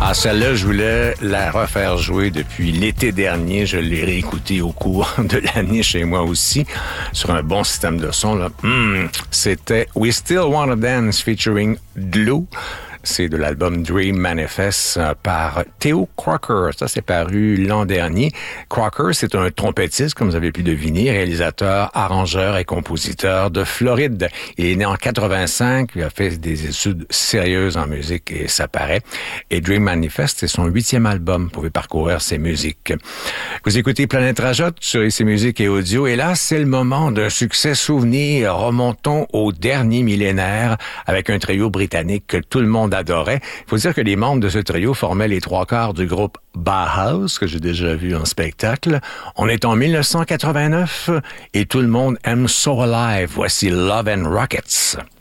Ah, celle-là, je voulais la refaire jouer depuis l'été dernier. Je l'ai réécoutée au cours de l'année chez moi aussi, sur un bon système de son, là. C'était We Still Wanna Dance featuring Glue. C'est de l'album Dream Manifest par Theo Crocker. Ça, c'est paru l'an dernier. Crocker, c'est un trompettiste, comme vous avez pu deviner, réalisateur, arrangeur et compositeur de Floride. Il est né en 85. Il a fait des études sérieuses en musique et ça paraît. Et Dream Manifest, c'est son 8e album. Vous pouvez parcourir ses musiques. Vous écoutez Planète Rajotte sur ici Musique et Audio. Et là, c'est le moment d'un succès souvenir. Remontons au dernier millénaire avec un trio britannique que tout le monde adorait. Il faut dire que les membres de ce trio formaient les 3/4 du groupe Bauhaus, que j'ai déjà vu en spectacle. On est en 1989 et tout le monde aime So Alive. Voici Love and Rockets.